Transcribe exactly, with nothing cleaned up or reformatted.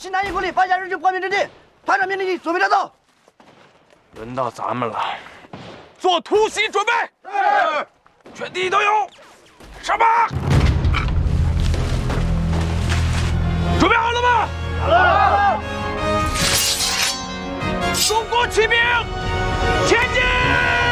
西南一公里，八家日军破灭阵地。团长命令你准备战斗。 轮到咱们了，做突袭准备。是。全体都有，上马。准备好了吗？好了。中国骑兵，前进！